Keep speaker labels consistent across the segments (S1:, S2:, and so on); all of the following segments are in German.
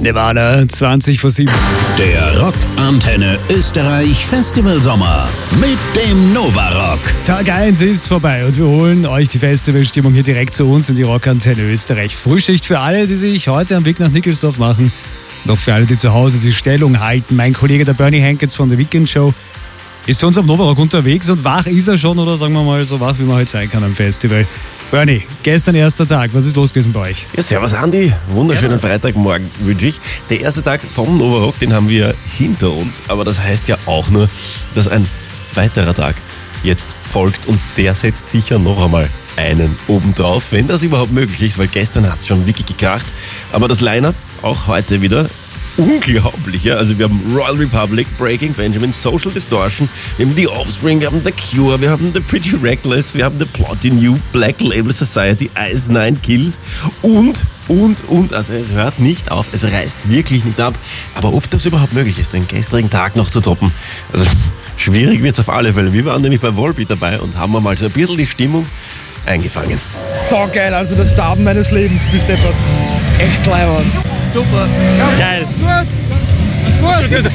S1: Nirvana, 20 vor 7.
S2: Der Rockantenne Österreich Festivalsommer mit dem Nova Rock.
S1: Tag 1 ist vorbei und wir holen euch die Festivalstimmung hier direkt zu uns in die Rockantenne Österreich. Frühschicht für alle, die sich heute am Weg nach Nickelsdorf machen. Noch für alle, die zu Hause die Stellung halten. Mein Kollege, der Bernie Hankins von der Weekend Show, ist zu uns am Nova Rock unterwegs und wach ist er schon, oder sagen wir mal so wach, wie man heute sein kann am Festival. Bernie, gestern erster Tag, was ist los gewesen bei euch?
S3: Ja, servus Andi, wunderschönen Freitagmorgen wünsche ich. Der erste Tag vom Nova Rock, den haben wir hinter uns, aber das heißt ja auch nur, dass ein weiterer Tag jetzt folgt und der setzt sicher noch einmal einen obendrauf, wenn das überhaupt möglich ist, weil gestern hat es schon wirklich gekracht, aber das Line-Up auch heute wieder unglaublich, ja. Also wir haben Royal Republic, Breaking Benjamin, Social Distortion, wir haben The Offspring, wir haben The Cure, wir haben The Pretty Reckless, wir haben The Plotty New, Black Label Society, Ice Nine Kills und, also es hört nicht auf, es reißt wirklich nicht ab. Aber ob das überhaupt möglich ist, den gestrigen Tag noch zu toppen, also schwierig wird es auf alle Fälle. Wir waren nämlich bei Volbeat dabei und haben mal so ein bisschen die Stimmung eingefangen.
S4: So geil, also das Starben meines Lebens, bis deppert. Echt leibend.
S5: Super.
S4: Ja,
S1: Geil.
S4: Gut.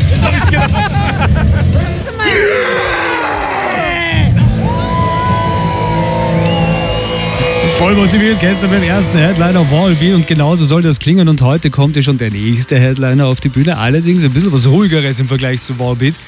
S1: Voll motiviert gestern beim ersten Headliner Volbeat und genauso soll das klingen und heute kommt ja schon der nächste Headliner auf die Bühne, allerdings ein bisschen was ruhigeres im Vergleich zu Volbeat.